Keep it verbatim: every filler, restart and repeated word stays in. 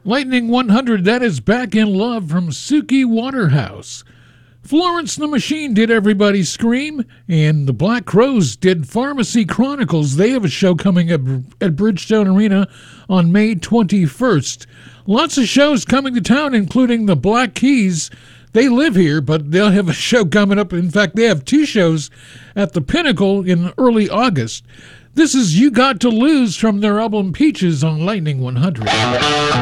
Lightning one hundred, that is Back in Love from Suki Waterhouse. Florence the Machine did Everybody Scream, and the Black Crowes did Pharmacy Chronicles. They have a show coming up at Bridgestone Arena on May twenty-first. Lots of shows coming to town, including the Black Keys. They live here, but they'll have a show coming up. In fact, they have two shows at the Pinnacle in early August. This is You Got to Lose from their album Peaches on Lightning one hundred.